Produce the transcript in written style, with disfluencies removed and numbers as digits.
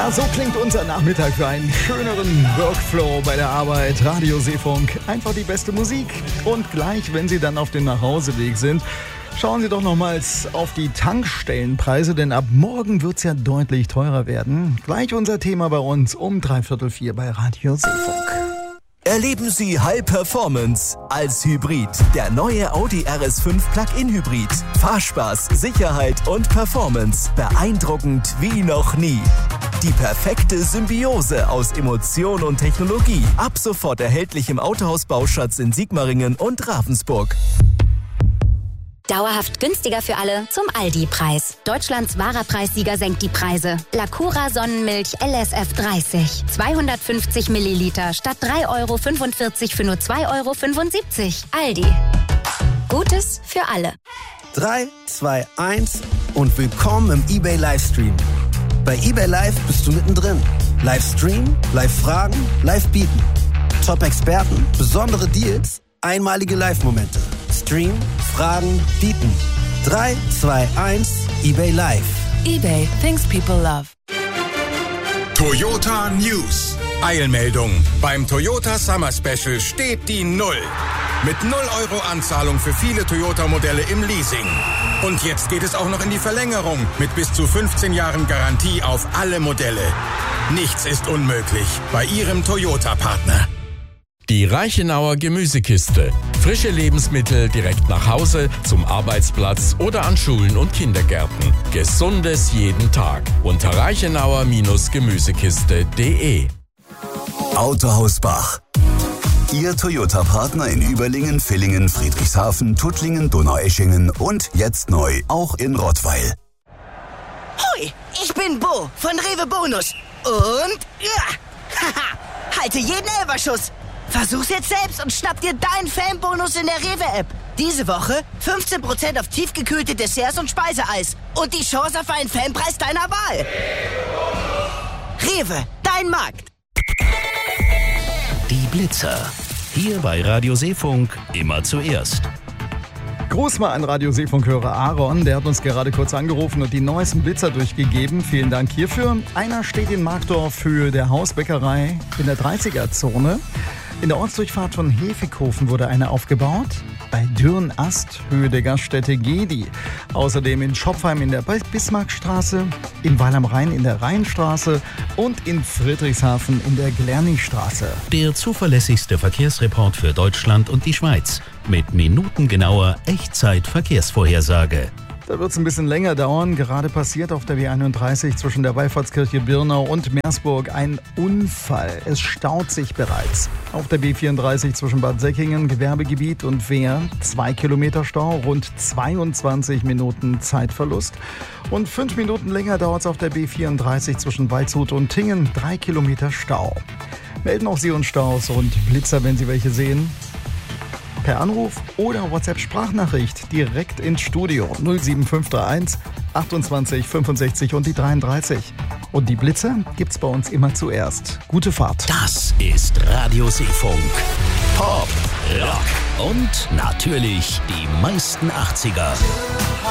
Ja, so klingt unser Nachmittag für einen schöneren Workflow bei der Arbeit. Radio Seefunk, einfach die beste Musik. Und gleich, wenn Sie dann auf dem Nachhauseweg sind, schauen Sie doch nochmals auf die Tankstellenpreise, denn ab morgen wird es ja deutlich teurer werden. Gleich unser Thema bei uns um 3/4 bei Radio Seefunk. Erleben Sie High Performance als Hybrid. Der neue Audi RS5 Plug-in Hybrid. Fahrspaß, Sicherheit und Performance. Beeindruckend wie noch nie. Die perfekte Symbiose aus Emotion und Technologie. Ab sofort erhältlich im Autohaus Bauschatz in Sigmaringen und Ravensburg. Dauerhaft günstiger für alle zum Aldi-Preis. Deutschlands wahrer Preissieger senkt die Preise. Lacura Sonnenmilch LSF 30. 250 Milliliter statt 3,45 € für nur 2,75 €. Aldi. Gutes für alle. 3, 2, 1 und willkommen im eBay Livestream. Bei eBay Live bist du mittendrin. Livestream, Live-Fragen, Live-Bieten. Top-Experten, besondere Deals, einmalige Live-Momente. Stream, Fragen, bieten. 3, 2, 1, eBay Live. eBay, things people love. Toyota News. Eilmeldung. Beim Toyota Summer Special steht die 0. Mit 0 € Anzahlung für viele Toyota-Modelle im Leasing. Und jetzt geht es auch noch in die Verlängerung mit bis zu 15 Jahren Garantie auf alle Modelle. Nichts ist unmöglich bei Ihrem Toyota-Partner. Die Reichenauer Gemüsekiste. Frische Lebensmittel direkt nach Hause, zum Arbeitsplatz oder an Schulen und Kindergärten. Gesundes jeden Tag. Unter reichenauer-gemüsekiste.de. Autohaus Bach. Ihr Toyota-Partner in Überlingen, Villingen, Friedrichshafen, Tuttlingen, Donaueschingen und jetzt neu auch in Rottweil. Hoi, ich bin Bo von Rewe Bonus. Und ja, haha, halte jeden Elferschuss. Versuch's jetzt selbst und schnapp dir deinen Fanbonus in der Rewe-App. Diese Woche 15% auf tiefgekühlte Desserts und Speiseeis. Und die Chance auf einen Fanpreis deiner Wahl. Rewe, dein Markt. Die Blitzer. Hier bei Radio Seefunk immer zuerst. Gruß mal an Radio Seefunk-Hörer Aaron, der hat uns gerade kurz angerufen und die neuesten Blitzer durchgegeben. Vielen Dank hierfür. Einer steht in Markdorf für der Hausbäckerei in der 30er-Zone. In der Ortsdurchfahrt von Hefighofen wurde eine aufgebaut. Bei Dürrenast, Höhe der Gaststätte Gedi. Außerdem in Schopfheim in der Bismarckstraße, in Weil am Rhein in der Rheinstraße und in Friedrichshafen in der Glernigstraße. Der zuverlässigste Verkehrsreport für Deutschland und die Schweiz. Mit minutengenauer Echtzeit-Verkehrsvorhersage. Da wird es ein bisschen länger dauern. Gerade passiert auf der W31 zwischen der Wallfahrtskirche Birnau und Meersburg ein Unfall. Es staut sich bereits. Auf der B34 zwischen Bad Säckingen, Gewerbegebiet und Wehr 2 Kilometer Stau, rund 22 Minuten Zeitverlust. Und 5 Minuten länger dauert es auf der B34 zwischen Waldshut und Tingen, 3 Kilometer Stau. Melden auch Sie uns Staus und Blitzer, wenn Sie welche sehen. Per Anruf oder WhatsApp-Sprachnachricht direkt ins Studio 07531 28 65 und die 33. Und die Blitze gibt's bei uns immer zuerst. Gute Fahrt. Das ist Radio Seefunk. Pop, Rock und natürlich die meisten 80er.